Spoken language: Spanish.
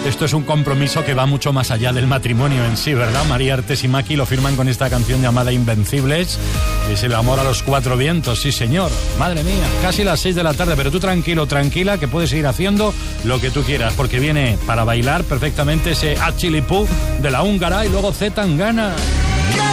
Esto es un compromiso que va mucho más allá del matrimonio en sí, ¿verdad? María Artes y Maki lo firman con esta canción llamada Invencibles. Es el amor a los cuatro vientos, sí señor. Madre mía, casi las 6 de la tarde, pero tú tranquilo, tranquila, que puedes ir haciendo lo que tú quieras, porque viene para bailar perfectamente ese Achilipú de la húngara y luego Z Tangana.